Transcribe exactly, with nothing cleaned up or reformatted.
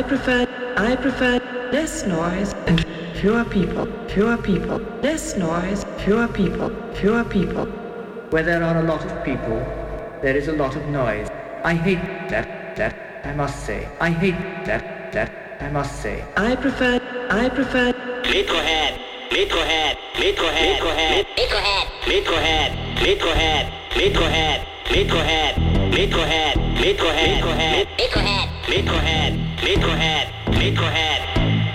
prefer, I prefer less noise and fewer people, fewer people, less noise, fewer people, fewer people. Where there are a lot of people, there is a lot of noise. I hate that, that, I must say. I hate that, that, I must say. I prefer, I prefer Metrohead, Metrohead, Metrohead, Metrohead, Metrohead, Metrohead, Metrohead, Metrohead, Metrohead, Metrohead, Metrohead, Metrohead, Metrohead, Metrohead, Metrohead.